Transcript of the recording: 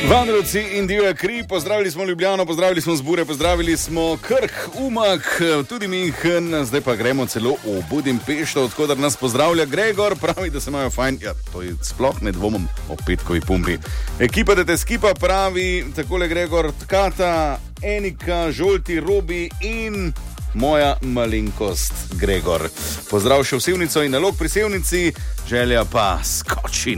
Vandrovci in divja kri, pozdravili smo Ljubljano, pozdravili smo Zbure, pozdravili smo Krk, Umag, tudi Minhen, zdaj pa gremo celo v Budimpešto, odkudar nas pozdravlja Gregor, pravi, da se imajo fajn, ja, to je sploh ne dvomim o petkovi pumpi. Ekipa Deteskipa pravi, takole Gregor, Tkata, Enika, Žolti, Robi in moja malenkost Gregor. Pozdrav še v Sevnico in nalog pri Sevnici, želja pa skoči